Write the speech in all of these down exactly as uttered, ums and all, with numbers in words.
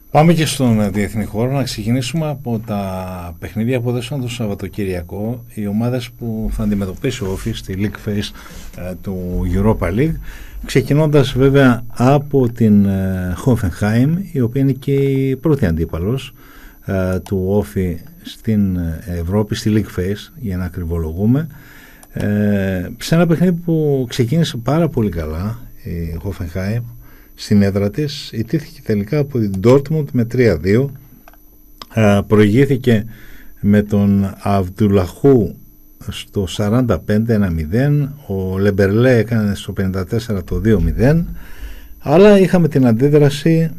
Πάμε και στον διεθνή χώρο να ξεκινήσουμε από τα παιχνίδια που έδωσαν το Σαββατοκύριακο. Οι ομάδες που θα αντιμετωπίσει ο Όφη στη League Phase ε, του Europa League, ξεκινώντας βέβαια από την ε, Hoffenheim, η οποία είναι και η πρώτη αντίπαλος ε, του Όφη στην Ευρώπη, στη League Phase, για να ακριβολογούμε, ε, σε ένα παιχνίδι που ξεκίνησε πάρα πολύ καλά η Hoffenheim στην έδρα της. ιτήθηκε τελικά από την Dortmund με τρία δύο. ε, προηγήθηκε με τον Αβδουλαχού στο σαράντα πέντε ένα μηδέν, ο Λεμπερλέ έκανε στο πενήντα τέσσερα το δύο μηδέν, αλλά είχαμε την αντίδραση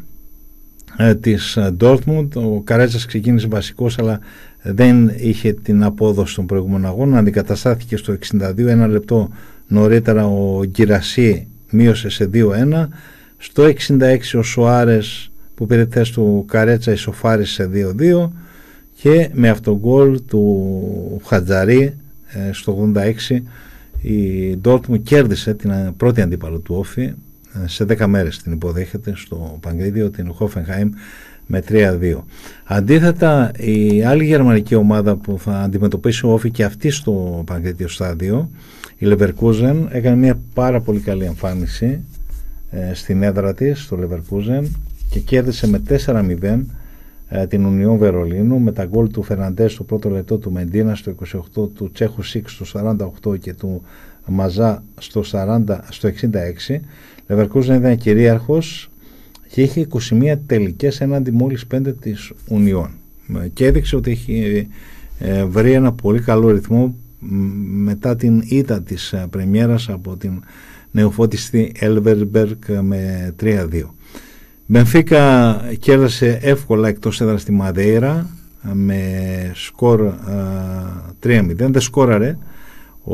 ε, της Dortmund. Ο Καρέτσας ξεκίνησε βασικός, αλλά δεν είχε την απόδοση των προηγούμενων αγώνων, αντικαταστάθηκε στο εξήντα δύο, ένα λεπτό νωρίτερα ο Γκυρασί μείωσε σε δύο ένα. Στο εξήντα έξι ο Σοάρες, που πήρε θέση του Καρέτσα, ισοφάρισε σε δύο δύο, και με αυτόν γκολ του Χατζαρί ε, στο ογδόντα έξι η Dortmund κέρδισε την πρώτη αντίπαλο του Όφη, ε, σε δέκα μέρες την υποδέχεται στο Παγκρίτιο, την Hoffenheim, με τρία δύο. Αντίθετα, η άλλη γερμανική ομάδα που θα αντιμετωπίσει ο Όφη και αυτή στο Παγκρίτιο στάδιο, η Leverkusen, έκανε μια πάρα πολύ καλή εμφάνιση ε, στην έδρα της στο Leverkusen και κέρδισε με τέσσερα μηδέν ε, την Ουνιόν Βερολίνου, με τα γκολ του Φερναντές στο πρώτο λεπτό, του Μεντίνα στο είκοσι οκτώ, του Τσέχου Σίξ στο σαράντα οκτώ και του Μαζά στο, σαράντα, στο εξήντα έξι. Leverkusen ήταν κυρίαρχος και είχε είκοσι μία τελικές έναντι μόλις πέντε της Ουνιόν, και έδειξε ότι έχει ε, βρει ένα πολύ καλό ρυθμό μετά την ήττα της ε, πρεμιέρας από την νεοφώτιστη Elversberg με τρία δύο. Μπενφίκα κέρδισε εύκολα εκτός έδρας στη Μαδέιρα με σκορ ε, τρία μηδέν. Δεν σκόραρε ο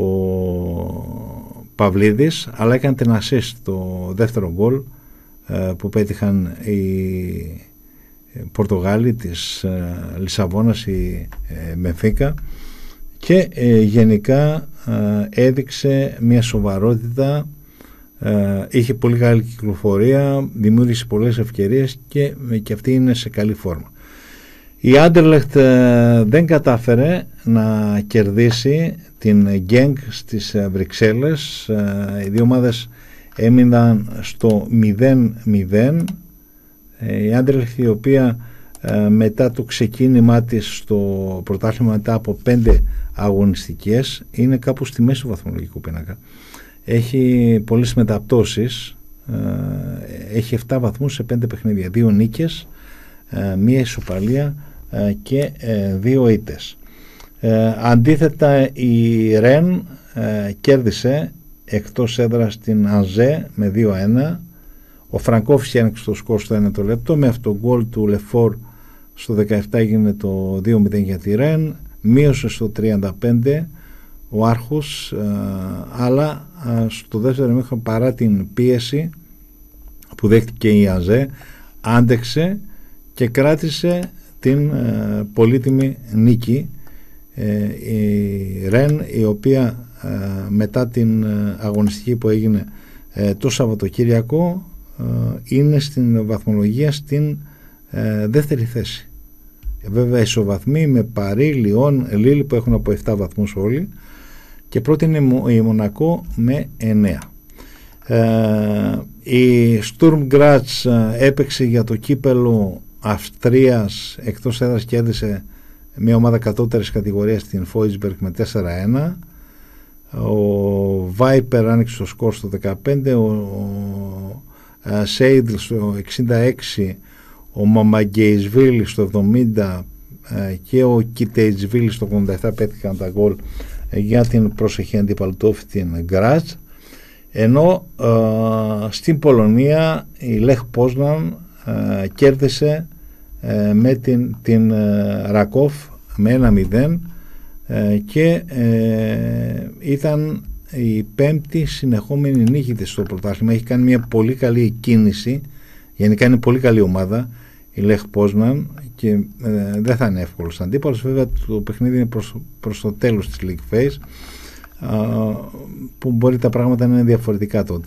Παυλίδης, αλλά έκανε την assist το δεύτερο γκολ ε, που πέτυχαν οι Πορτογάλοι της ε, Λισαβόνας, η ε, Μπενφίκα, και ε, γενικά ε, έδειξε μια σοβαρότητα. Uh, είχε πολύ καλή κυκλοφορία, δημιούργησε πολλές ευκαιρίες και, και αυτή είναι σε καλή φόρμα. Η Άντερλεχτ uh, δεν κατάφερε να κερδίσει την Γκένγκ στις uh, Βρυξέλλες. Uh, οι δύο ομάδες έμειναν στο μηδέν μηδέν. Uh, η Άντερλεχτ, η οποία uh, μετά το ξεκίνημά της στο πρωτάθλημα, μετά από πέντε αγωνιστικές, είναι κάπου στη μέση του βαθμολογικού πίνακα. Έχει πολλές μεταπτώσεις, έχει επτά βαθμούς σε πέντε παιχνίδια, δύο νίκες, μία ισοπαλία και δύο ήττες. Αντίθετα, η Ρεν κέρδισε εκτός έδρας στην Ανζέ με δύο ένα. Ο Φραγκόφσκι άνοιξε το σκορ στο ένα το λεπτό, με αυτό το γκολ του Λεφόρ στο δεκαεπτά έγινε το δύο μηδέν για τη Ρεν, μείωσε στο τριάντα πέντε ο Άρχος, αλλά στο δεύτερο ημίχρονο, παρά την πίεση που δέχτηκε η Αζέ, άντεξε και κράτησε την ε, πολύτιμη νίκη. ε, η Ρεν, η οποία ε, μετά την ε, αγωνιστική που έγινε ε, το Σαββατοκύριακο, ε, είναι στην βαθμολογία στην ε, δεύτερη θέση. ε, βέβαια ισοβαθμοί με Παρί, Λιόν, Λίλ, που έχουν από επτά βαθμούς όλοι, και πρώτη είναι η Μονακό με εννέα. Ε, η Sturm Graz έπαιξε για το κύπελο Αυστρίας εκτός έδρας, κέρδισε μια ομάδα κατώτερης κατηγορίας, την Φόιτσμπεργκ, με τέσσερα ένα. Ο Viper άνοιξε το σκορ στο δεκαπέντε, ο, ο Σέιντλ στο εξήντα έξι, ο Μαμαγκέισβίλ στο εβδομήντα και ο Κιτέιτσβίλ στο ογδόντα επτά πέτυχαν τα γκολ για την προσεχή αντίπαλο του Όφη, την Γκράτς. Ενώ ε, στην Πολωνία η Λεχ Πόσναν ε, κέρδισε ε, με την, την ε, Ρακόφ με ένα μηδέν ε, και ε, ήταν η πέμπτη συνεχόμενη νίκη της στο πρωτάθλημα. Έχει κάνει μια πολύ καλή κίνηση, γενικά είναι πολύ καλή ομάδα η Λεχ Πόσναν, και ε, δεν θα είναι εύκολος αντίπαλος. Βέβαια το παιχνίδι είναι προς, προς το τέλος της League Phase, που μπορεί τα πράγματα να είναι διαφορετικά τότε.